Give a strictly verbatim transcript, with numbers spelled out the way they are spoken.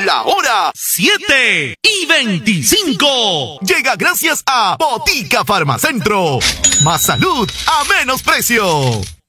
La hora siete y veinticinco. Llega gracias a Botica Farmacentro. Más salud a menos precio.